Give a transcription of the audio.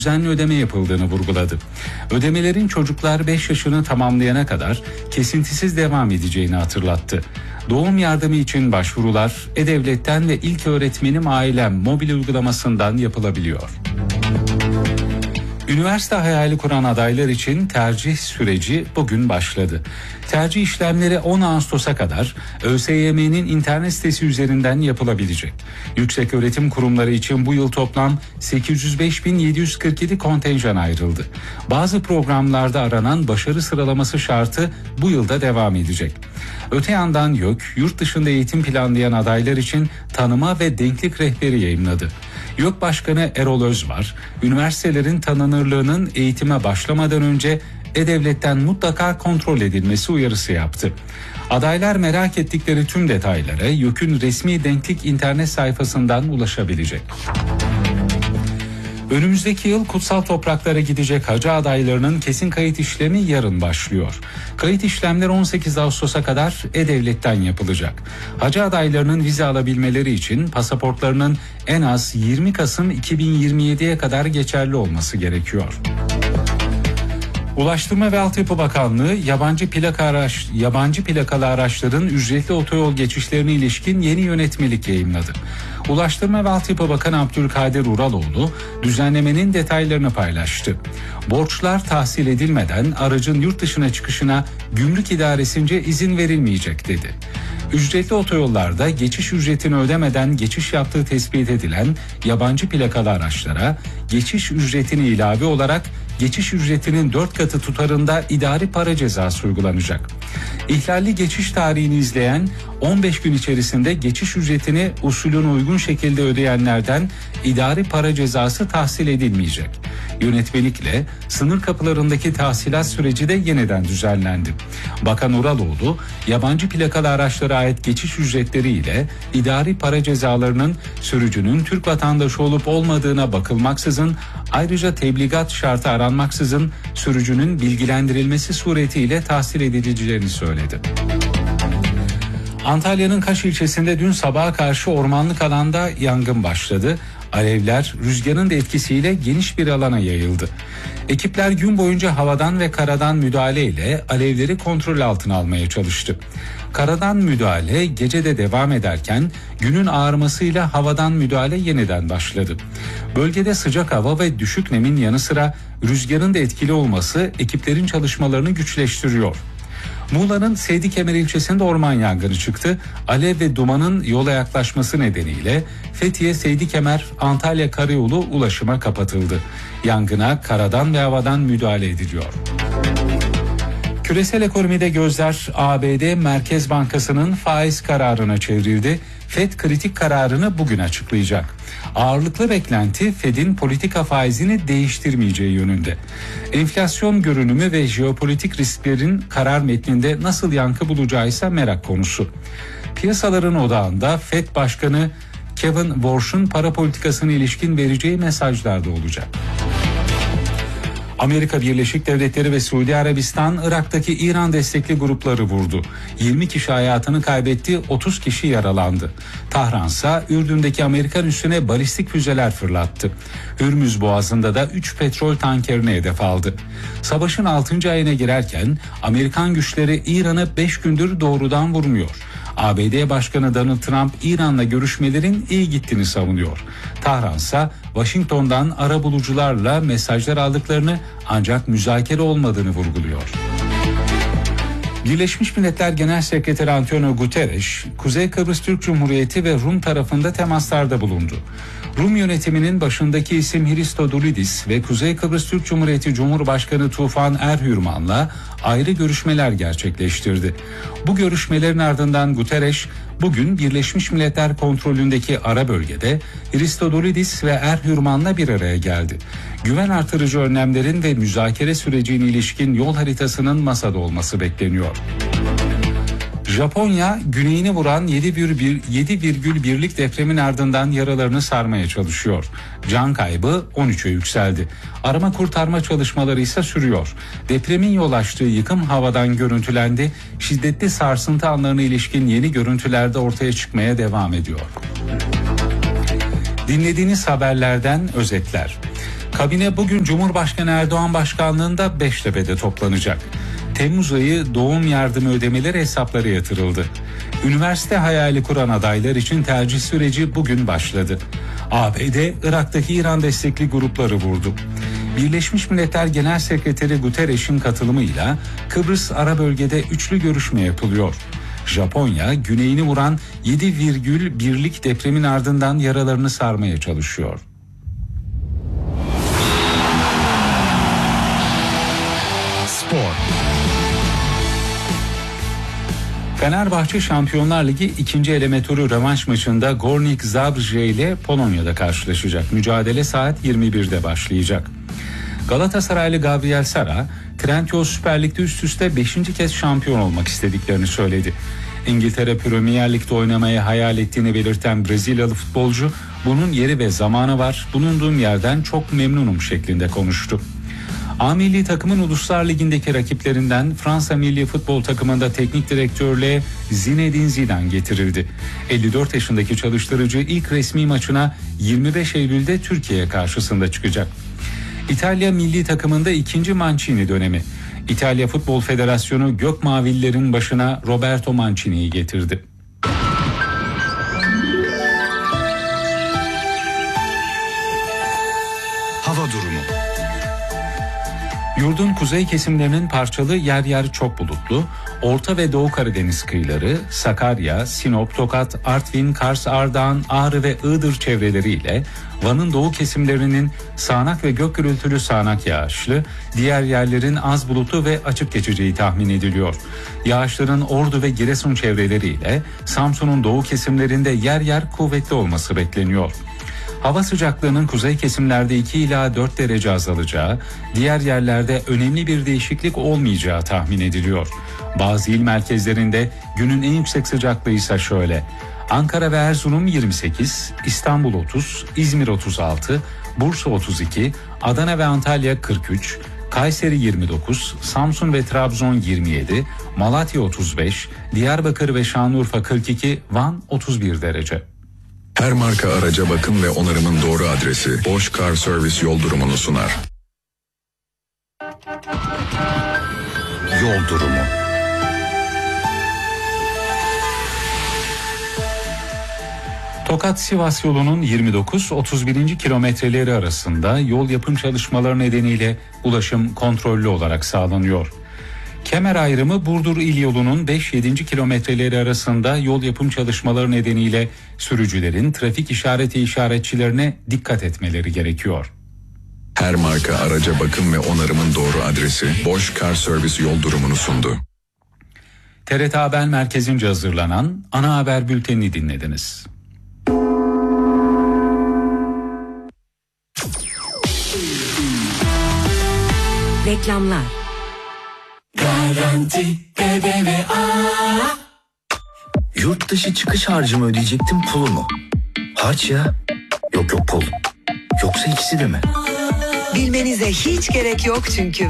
düzenli ödeme yapıldığını vurguladı. Ödemelerin çocuklar 5 yaşını tamamlayana kadar kesintisiz devam edeceğini hatırlattı. Doğum yardımı için başvurular E-Devlet'ten ve İlköğretmenim Ailem mobil uygulamasından yapılabiliyor. Üniversite hayali kuran adaylar için tercih süreci bugün başladı. Tercih işlemleri 10 Ağustos'a kadar ÖSYM'nin internet sitesi üzerinden yapılabilecek. Yükseköğretim kurumları için bu yıl toplam 805.747 kontenjan ayrıldı. Bazı programlarda aranan başarı sıralaması şartı bu yılda devam edecek. Öte yandan YÖK, yurt dışında eğitim planlayan adaylar için tanıma ve denklik rehberi yayımladı. YÖK Başkanı Erol Özvar, üniversitelerin tanınırlığının eğitime başlamadan önce E-Devlet'ten mutlaka kontrol edilmesi uyarısı yaptı. Adaylar merak ettikleri tüm detaylara YÖK'ün resmi denklik internet sayfasından ulaşabilecek. Önümüzdeki yıl kutsal topraklara gidecek hacı adaylarının kesin kayıt işlemi yarın başlıyor. Kayıt işlemleri 18 Ağustos'a kadar E-Devlet'ten yapılacak. Hacı adaylarının vize alabilmeleri için pasaportlarının en az 20 Kasım 2027'ye kadar geçerli olması gerekiyor. Ulaştırma ve Altyapı Bakanlığı yabancı plakalı araçların ücretli otoyol geçişlerine ilişkin yeni yönetmelik yayımladı. Ulaştırma ve Altyapı Bakanı Abdülkadir Uraloğlu düzenlemenin detaylarını paylaştı. Borçlar tahsil edilmeden aracın yurt dışına çıkışına gümrük idaresince izin verilmeyecek dedi. Ücretli otoyollarda geçiş ücretini ödemeden geçiş yaptığı tespit edilen yabancı plakalı araçlara geçiş ücretini ilave olarak geçiş ücretinin 4 katı tutarında idari para cezası uygulanacak. İhlalli geçiş tarihini izleyen 15 gün içerisinde geçiş ücretini usulüne uygun şekilde ödeyenlerden idari para cezası tahsil edilmeyecek. Yönetmelikle sınır kapılarındaki tahsilat süreci de yeniden düzenlendi. Bakan Uraloğlu, yabancı plakalı araçlara ait geçiş ücretleri ile idari para cezalarının sürücünün Türk vatandaşı olup olmadığına bakılmaksızın, ayrıca tebligat şartı aranmaksızın sürücünün bilgilendirilmesi suretiyle tahsil edileceğini söyledi. Antalya'nın Kaş ilçesinde dün sabaha karşı ormanlık alanda yangın başladı. Alevler rüzgarın da etkisiyle geniş bir alana yayıldı. Ekipler gün boyunca havadan ve karadan müdahale ile alevleri kontrol altına almaya çalıştı. Karadan müdahale gece de devam ederken günün ağarmasıyla havadan müdahale yeniden başladı. Bölgede sıcak hava ve düşük nemin yanı sıra rüzgarın da etkili olması ekiplerin çalışmalarını güçleştiriyor. Muğla'nın Seydikemer ilçesinde orman yangını çıktı. Alev ve dumanın yola yaklaşması nedeniyle Fethiye, Seydikemer, Antalya karayolu ulaşıma kapatıldı. Yangına karadan ve havadan müdahale ediliyor. Küresel ekonomide gözler ABD Merkez Bankası'nın faiz kararına çevrildi. FED kritik kararını bugün açıklayacak. Ağırlıklı beklenti Fed'in politika faizini değiştirmeyeceği yönünde. Enflasyon görünümü ve jeopolitik risklerin karar metninde nasıl yankı bulacağı ise merak konusu. Piyasaların odağında Fed Başkanı Kevin Warsh'un para politikasına ilişkin vereceği mesajlar da olacak. Amerika Birleşik Devletleri ve Suudi Arabistan Irak'taki İran destekli grupları vurdu. 20 kişi hayatını kaybetti, 30 kişi yaralandı. Tahran'sa Ürdün'deki Amerikan üssüne balistik füzeler fırlattı. Hürmüz Boğazı'nda da 3 petrol tankerine hedef aldı. Savaşın 6. ayına girerken Amerikan güçleri İran'ı 5 gündür doğrudan vurmuyor. ABD Başkanı Donald Trump İran'la görüşmelerin iyi gittiğini savunuyor. Tahran'sa Washington'dan arabulucularla mesajlar aldıklarını ancak müzakere olmadığını vurguluyor. Birleşmiş Milletler Genel Sekreteri Antonio Guterres, Kuzey Kıbrıs Türk Cumhuriyeti ve Rum tarafında temaslarda bulundu. Rum yönetiminin başındaki isim Hristodoulidis ve Kuzey Kıbrıs Türk Cumhuriyeti Cumhurbaşkanı Tufan Erhürman'la ayrı görüşmeler gerçekleştirdi. Bu görüşmelerin ardından Guterres, bugün Birleşmiş Milletler kontrolündeki ara bölgede Hristodoulidis ve Erhürman'la bir araya geldi. Güven artırıcı önlemlerin ve müzakere sürecine ilişkin yol haritasının masada olması bekleniyor. Japonya güneyini vuran 7,1'lik depremin ardından yaralarını sarmaya çalışıyor. Can kaybı 13'e yükseldi. Arama kurtarma çalışmaları ise sürüyor. Depremin yol açtığı yıkım havadan görüntülendi. Şiddetli sarsıntı anlarına ilişkin yeni görüntüler de ortaya çıkmaya devam ediyor. Dinlediğiniz haberlerden özetler. Kabine bugün Cumhurbaşkanı Erdoğan başkanlığında Beştepe'de toplanacak. Temmuz ayı doğum yardımı ödemeleri hesaplara yatırıldı. Üniversite hayali kuran adaylar için tercih süreci bugün başladı. ABD, Irak'taki İran destekli grupları vurdu. Birleşmiş Milletler Genel Sekreteri Guterres'in katılımıyla Kıbrıs ara bölgede üçlü görüşme yapılıyor. Japonya, güneyini vuran 7,1'lik depremin ardından yaralarını sarmaya çalışıyor. Spor. Fenerbahçe Şampiyonlar Ligi 2. eleme turu rövanş maçında Gornik Zabrze ile Polonya'da karşılaşacak. Mücadele saat 21'de başlayacak. Galatasaraylı Gabriel Sara, Trendyol Süper Lig'de üst üste 5. kez şampiyon olmak istediklerini söyledi. İngiltere Premier Lig'de oynamayı hayal ettiğini belirten Brezilyalı futbolcu, bunun yeri ve zamanı var, bulunduğum yerden çok memnunum şeklinde konuştu. A milli takımın Uluslar Ligi'ndeki rakiplerinden Fransa milli futbol takımında teknik direktörlüğe Zinedine Zidane getirildi. 54 yaşındaki çalıştırıcı ilk resmi maçına 25 Eylül'de Türkiye karşısında çıkacak. İtalya milli takımında 2. Mancini dönemi. İtalya Futbol Federasyonu Gökmavililerin başına Roberto Mancini'yi getirdi. Hava durumu. Yurdun kuzey kesimlerinin parçalı yer yer çok bulutlu, Orta ve Doğu Karadeniz kıyıları, Sakarya, Sinop, Tokat, Artvin, Kars, Ardahan, Ağrı ve Iğdır çevreleriyle Van'ın doğu kesimlerinin sağanak ve gök gürültülü sağanak yağışlı, diğer yerlerin az bulutlu ve açık geçeceği tahmin ediliyor. Yağışların Ordu ve Giresun çevreleriyle Samsun'un doğu kesimlerinde yer yer kuvvetli olması bekleniyor. Hava sıcaklığının kuzey kesimlerde 2 ila 4 derece azalacağı, diğer yerlerde önemli bir değişiklik olmayacağı tahmin ediliyor. Bazı il merkezlerinde günün en yüksek sıcaklığı ise şöyle: Ankara ve Erzurum 28, İstanbul 30, İzmir 36, Bursa 32, Adana ve Antalya 43, Kayseri 29, Samsun ve Trabzon 27, Malatya 35, Diyarbakır ve Şanlıurfa 42, Van 31 derece. Her marka araca bakım ve onarımın doğru adresi Bosch Car Service yol durumunu sunar. Yol durumu. Tokat-Sivas yolunun 29-31. kilometreleri arasında yol yapım çalışmaları nedeniyle ulaşım kontrollü olarak sağlanıyor. Kemer ayrımı Burdur İl yolunun 5-7. kilometreleri arasında yol yapım çalışmaları nedeniyle sürücülerin trafik işaretçilerine dikkat etmeleri gerekiyor. Her marka araca bakım ve onarımın doğru adresi Bosch Car Service yol durumunu sundu. TRT Haber Merkezi'nce hazırlanan ana haber bültenini dinlediniz. Reklamlar. Garanti BBVA. Yurt dışı çıkış harcımı ödeyecektim, pulumu. Harç ya. Yok pul. Yoksa ikisi de mi? Bilmenize hiç gerek yok çünkü